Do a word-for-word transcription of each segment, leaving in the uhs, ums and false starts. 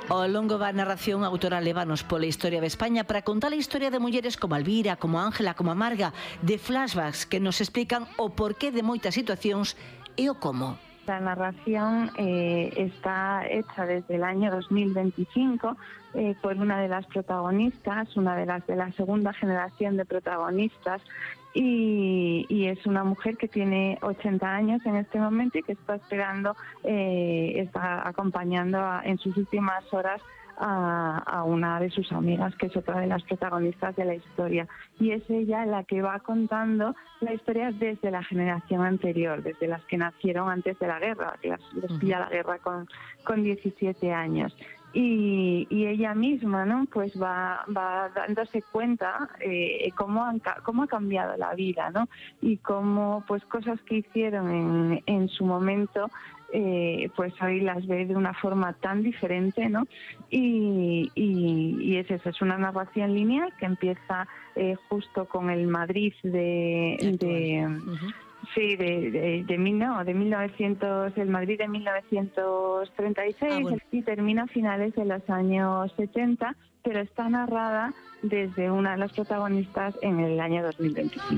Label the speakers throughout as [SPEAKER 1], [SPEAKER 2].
[SPEAKER 1] Ao longo da narración, a autora lévanos pola historia de España para contar a historia de mulleres como Elvira, como Ángela, como Marga, de flashbacks que nos explican o porqué de moitas situacións e o como.
[SPEAKER 2] La narración eh, está hecha desde el año dos mil veinticinco eh, por una de las protagonistas, una de las de la segunda generación de protagonistas, y, y es una mujer que tiene ochenta años en este momento y que está esperando, eh, está acompañando a, en sus últimas horas A, a una de sus amigas, que es otra de las protagonistas de la historia, y es ella la que va contando la historia desde la generación anterior, desde las que nacieron antes de la guerra, que las, les pilla la guerra con, con diecisiete años. Y, y ella misma, ¿no?, pues va, va dándose cuenta eh, cómo, han, cómo ha cambiado la vida, ¿no?, y cómo pues cosas que hicieron en, en su momento Eh, pues hoy las ve de una forma tan diferente, ¿no? Y, y, y es eso, es una narración lineal que empieza eh, justo con el Madrid de, de uh-huh. sí, de, de, de, mil, no, de mil novecientos, el Madrid de mil novecientos treinta y seis, ah, bueno. Y termina a finales de los años setenta, pero está narrada desde una de las protagonistas en el año dos mil veinticinco.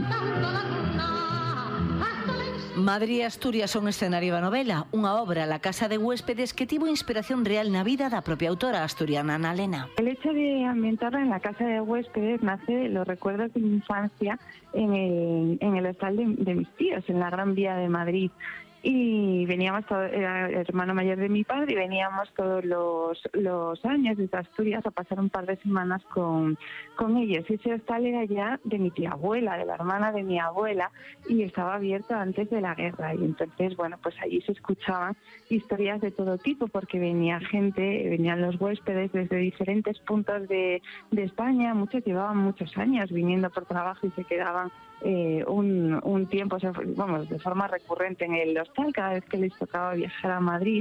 [SPEAKER 1] Madrid e Asturias son escenario da novela, unha obra, La casa de huéspedes, que tivo inspiración real na vida da propia autora asturiana Ana Lena.
[SPEAKER 2] El hecho de ambientarla en La casa de huéspedes nace de los recuerdos de mi infancia en el, en el hostal de, de mis tíos, en la Gran Vía de Madrid. Y veníamos, todo, era el hermano mayor de mi padre, y veníamos todos los, los años desde Asturias a pasar un par de semanas con, con ellos. Y ese hostal era ya de mi tía abuela, de la hermana de mi abuela, y estaba abierto antes de la guerra. Y entonces, bueno, pues allí se escuchaban historias de todo tipo, porque venía gente, venían los huéspedes desde diferentes puntos de, de España. Muchos llevaban muchos años viniendo por trabajo y se quedaban Eh, un, un tiempo, vamos, de forma recurrente en el hostal cada vez que les tocaba viajar a Madrid,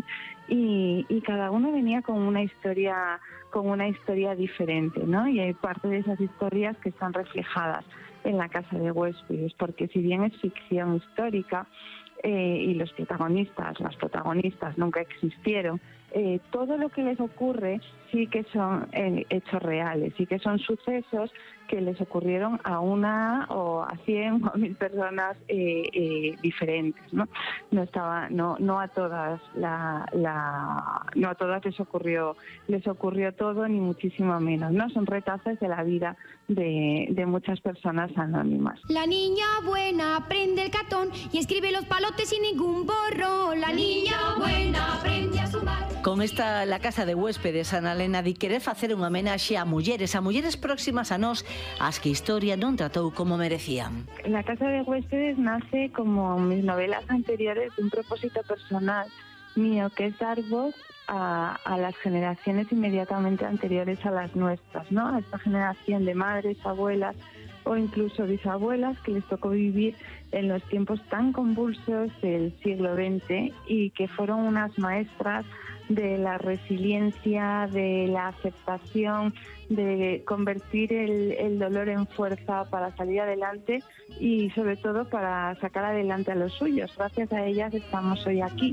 [SPEAKER 2] y, y cada uno venía con una historia con una historia diferente, ¿no? Y hay parte de esas historias que están reflejadas en La casa de huéspedes, porque si bien es ficción histórica eh, y los protagonistas, las protagonistas nunca existieron, eh, todo lo que les ocurre sí que son eh, hechos reales, sí que son sucesos que les ocurrieron a una o a cien o a mil personas eh, eh, diferentes, ¿no? No estaba, no, no a todas la, la, no a todas les ocurrió, les ocurrió todo, ni muchísimo menos, ¿no? Son retazos de la vida de, de muchas personas anónimas.
[SPEAKER 3] La niña buena prende el cartón y escribe los palotes sin ningún borrón. La niña buena aprende a sumar.
[SPEAKER 1] Con esta La casa de huéspedes, Ana Lena di querer facer unha homenaxe a mulleres, a mulleres próximas a nós, as que a historia non tratou como merecían.
[SPEAKER 2] La casa de huéspedes nace, como mis novelas anteriores, de un propósito personal mío, que es dar voz a, a las generaciones inmediatamente anteriores a las nuestras, ¿no? A esta generación de madres, abuelas o incluso bisabuelas que les tocó vivir en los tiempos tan convulsos del siglo veinte y que fueron unas maestras de la resiliencia, de la aceptación, de convertir el, el dolor en fuerza para salir adelante y sobre todo para sacar adelante a los suyos. Gracias a ellas estamos hoy aquí.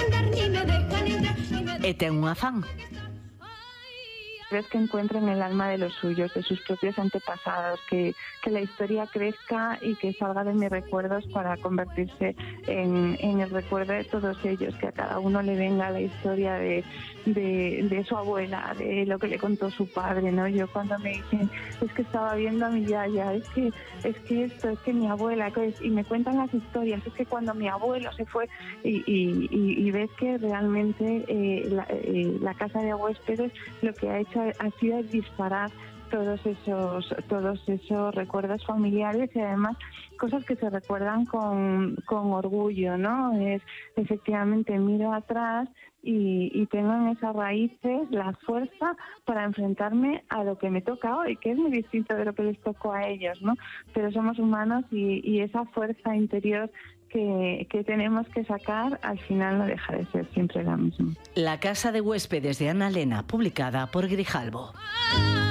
[SPEAKER 1] E ten un afán.
[SPEAKER 2] Es que encuentren el alma de los suyos, de sus propios antepasados, que, que la historia crezca y que salga de mis recuerdos para convertirse en, en el recuerdo de todos ellos, que a cada uno le venga la historia de, de, de su abuela, de lo que le contó su padre, ¿no? Yo cuando me dicen, es que estaba viendo a mi yaya, es que, es que esto, es que mi abuela, y me cuentan las historias, es que cuando mi abuelo se fue, y, y, y, y ves que realmente eh, la, eh, la casa de huéspedes lo que ha hecho ha sido disparar todos esos todos esos recuerdos familiares y además cosas que se recuerdan con, con orgullo, ¿no? Es efectivamente miro atrás y, y tengo en esas raíces la fuerza para enfrentarme a lo que me toca hoy, que es muy distinto de lo que les tocó a ellos, ¿no? Pero somos humanos y, y esa fuerza interior Que, que tenemos que sacar, al final no deja de ser siempre la misma.
[SPEAKER 1] La casa de huéspedes de Ana Lena, publicada por Grijalbo.